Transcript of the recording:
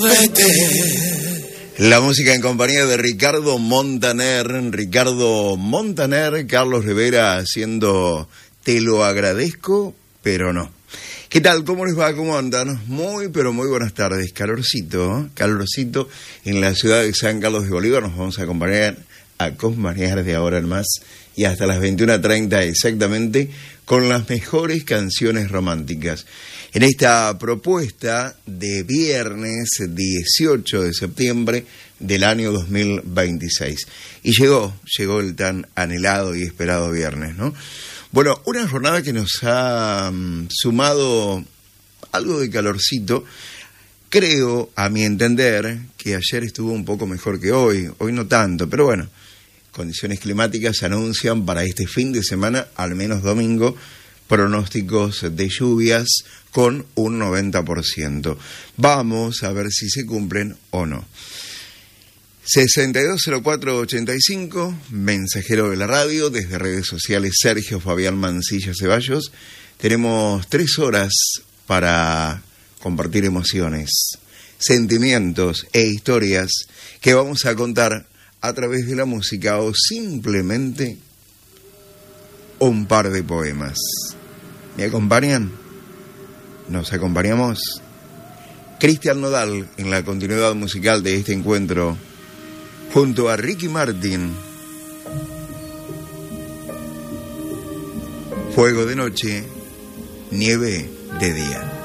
La música en compañía de Ricardo Montaner, Carlos Rivera haciendo Te lo agradezco, pero no. ¿Qué tal? ¿Cómo les va? ¿Cómo andan? Muy, pero muy buenas tardes. Calorcito en la ciudad de San Carlos de Bolívar. Nos vamos a acompañar de ahora en más y hasta las 21:30 exactamente con las mejores canciones románticas. En esta propuesta de viernes 18 de septiembre del año 2026. Y llegó el tan anhelado y esperado viernes, ¿no? Bueno, una jornada que nos ha sumado algo de calorcito. Creo, a mi entender, que ayer estuvo un poco mejor que hoy no tanto, pero bueno, condiciones climáticas se anuncian para este fin de semana, al menos domingo, pronósticos de lluvias con un 90%. Vamos a ver si se cumplen o no. 620485, mensajero de la radio, desde redes sociales Sergio Fabián Mancilla Ceballos. Tenemos 3 horas para compartir emociones, sentimientos e historias que vamos a contar a través de la música o simplemente un par de poemas. ¿Me acompañan? ¿Nos acompañamos? Cristian Nodal en la continuidad musical de este encuentro junto a Ricky Martin. Fuego de noche, nieve de día.